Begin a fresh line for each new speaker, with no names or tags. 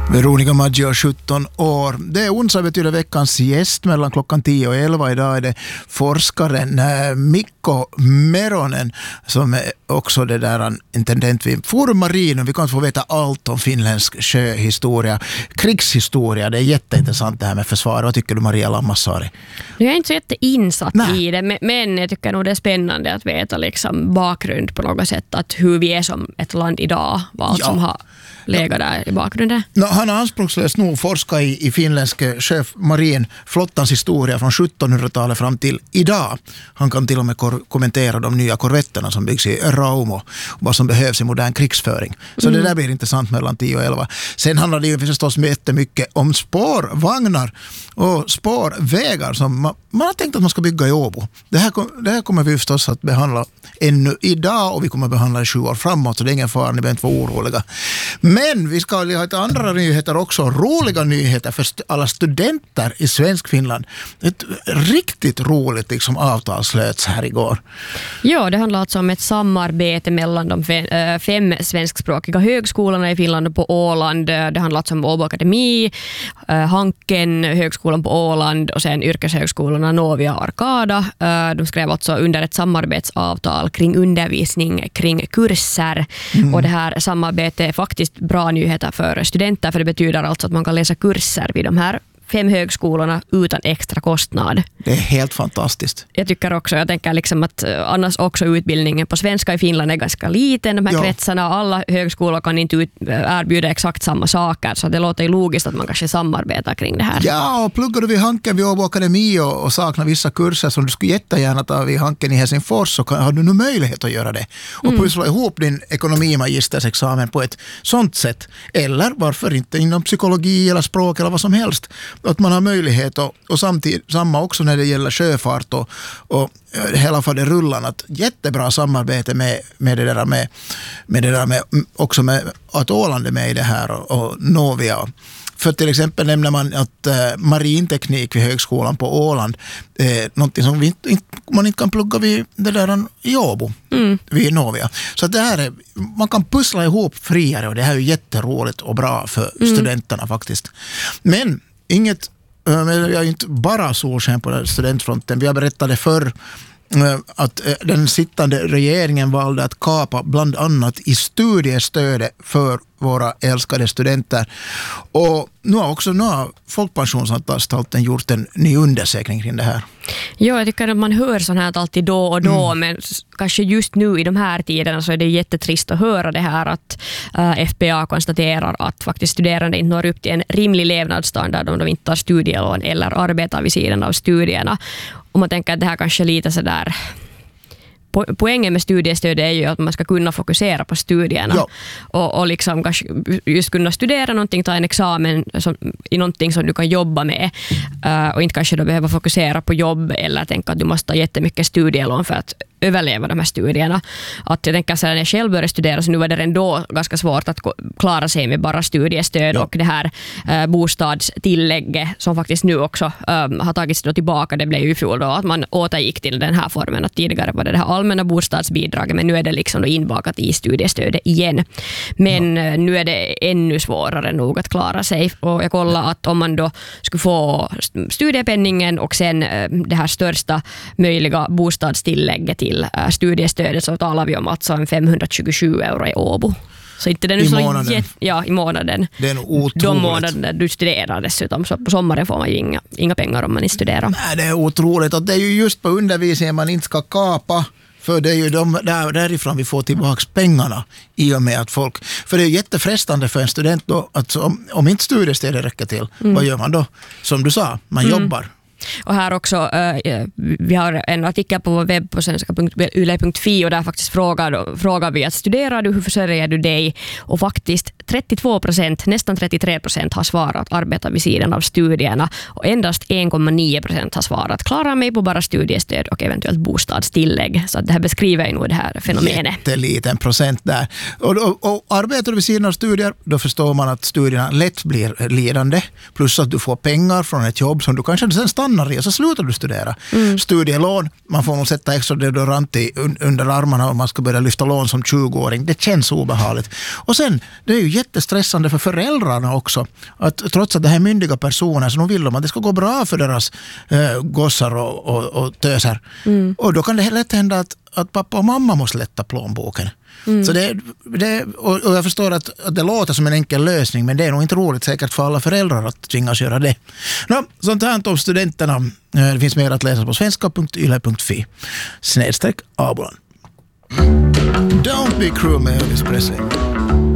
Veronica Maggio, 17 år. Det är onsdag, betyder veckans gäst. Mellan klockan 10 och 11 idag är det forskaren Mikko Meronen som är också det där intendent vid Forum Marin. Vi kan få veta allt om finländsk sjöhistoria, krigshistoria. Det är jätteintressant det här med försvar. Vad tycker du, Maria Lammassaari?
Jag är inte så jätteinsatt i det, men jag tycker nog det är spännande att veta liksom bakgrund på något sätt, att hur vi är som ett land idag, vad som har legat där i bakgrunden.
Han har anspråkslöst nog forskat i finländsk marinflottans historia från 1700-talet fram till idag. Han kan till och med kommentera de nya korvetterna som byggs i Rauma och vad som behövs i modern krigsföring. Så det där blir intressant mellan 10 och 11. Sen handlar det ju förstås jättemycket om spårvagnar och spårvägar som man har tänkt att man ska bygga i Åbo. Det här kommer vi förstås att behandla ännu idag och vi kommer att behandla i 7 år framåt, så det är ingen fara, ni behöver inte vara oroliga. Men vi ska ha lite andra nyheter också, roliga nyheter för alla studenter i svensk Finland. Ett riktigt roligt avtal slöts här igår.
Ja, det handlar alltså om ett samarbete mellan de 5 svenskspråkiga högskolorna i Finland och på Åland. Det handlar alltså om Åbo Akademi, Hanken, högskolan på Åland och sen yrkeshögskolorna Novia och Arkada. De skrev alltså under ett samarbetsavtal kring undervisning, kring kurser. Och det här samarbetet är faktiskt bra nyheter för studenter, för det betyder alltså att man kan läsa kurser vid de här 5 högskolorna utan extra kostnad. Det är helt fantastiskt. Jag tycker också, jag tänker liksom att annars också utbildningen på svenska i Finland är ganska liten, de här kretsarna. Alla högskolor kan inte erbjuda exakt samma saker, så det låter ju logiskt att man kanske samarbetar kring det här. Ja, och pluggar du vid Hanken vid Åbo Akademi och saknar vissa kurser som du skulle jättegärna ta vid Hanken i Helsingfors, så har du nu möjlighet att göra det. Och pussla ihop din ekonomimagistersexamen på ett sånt sätt. Eller varför inte inom psykologi eller språk eller vad som helst. Att man har möjlighet och samtidigt, samma också när det gäller sjöfart och hela faderullan, att jättebra samarbete med att Åland är med i det här och Novia. För till exempel nämner man att marinteknik vid högskolan på Åland är någonting som man inte kan plugga vid det där i Åbo, vid Novia. Så det här man kan pussla ihop friare och det här är ju jätteroligt och bra för studenterna faktiskt. Men vi har inte bara solsken på studentfronten. Vi har berättat det förr att den sittande regeringen valde att kapa bland annat i studiestödet för våra älskade studenter. Och nu har Folkpensionsanstalten gjort en ny undersökning kring det här. Ja, jag tycker att man hör sånt här alltid då och då, men kanske just nu i de här tiderna så är det jättetrist att höra det här att FPA konstaterar att faktiskt studerande inte når upp till en rimlig levnadsstandard om de inte tar studielån eller arbetar vid sidan av studierna. Och man tänker att det här kanske lite sådär... Poängen med studiestöd är ju att man ska kunna fokusera på studierna och liksom kanske just kunna studera någonting, ta en examen i någonting som du kan jobba med och inte kanske då behöva fokusera på jobb eller tänka att du måste ha jättemycket studielån för att överleva de här studierna. Att jag tänker så när jag själv började studera så nu var det ändå ganska svårt att klara sig med bara studiestöd och det här bostadstillägget som faktiskt nu också har tagits då tillbaka. Det blev ju i fjol då att man återgick till den här formen, att tidigare var det här allmänna bostadsbidraget, men nu är det liksom då inbakat i studiestödet igen. Men nu är det ännu svårare nog att klara sig, och jag kollar att om man då skulle få studiepenningen och sen det här största möjliga bostadstillägget till studiestödet, så talar vi om alltså 527 euro i Åbo. Så inte det nu i månaden. Det är nog otroligt. De månader du studerar dessutom, så på sommaren får man ju inga pengar om man inte studerar. Nej, det är otroligt, och det är ju just på undervisningen man inte ska kapa. För det är ju därifrån vi får tillbaka pengarna i och med att folk... För det är jättefrestande för en student då, att om inte studiestödet räcker till, vad gör man då? Som du sa, man jobbar. Och här också, vi har en artikel på vår webb på svenska.yle.fi och där faktiskt frågar vi att studerar du, hur försörjer du dig? Och faktiskt 32%, nästan 33% har svarat arbeta vid sidan av studierna och endast 1,9% har svarat klarar mig på bara studiestöd och eventuellt bostadstillägg. Så det här beskriver ju nog det här fenomenet. Jätteliten procent där. Och arbetar du vid sidan av studier, då förstår man att studierna lätt blir lidande, plus att du får pengar från ett jobb som du kanske sen stannar stannar i och så slutar du studera. Studielån, man får nog sätta extra deodorant under armarna om man ska börja lyfta lån som 20-åring. Det känns obehagligt. Och sen, det är ju jättestressande för föräldrarna också. Att trots att det här är myndiga personer så de vill att det ska gå bra för deras gossar och töser. Och då kan det lätt hända att pappa och mamma måste lätta plånboken. Så och jag förstår att det låter som en enkel lösning, men det är nog inte roligt säkert för alla föräldrar att tvingas göra det. Sånt här om studenterna. Det finns mer att läsa på svenska.yle.fi/Abulan. Don't be cruel med Elvis Presley.